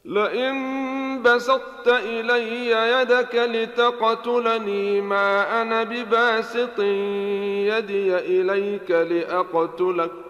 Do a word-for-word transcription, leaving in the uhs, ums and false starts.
لئن بسطت إلي يدك لتقتلني ما أنا بباسط يدي إليك لأقتلك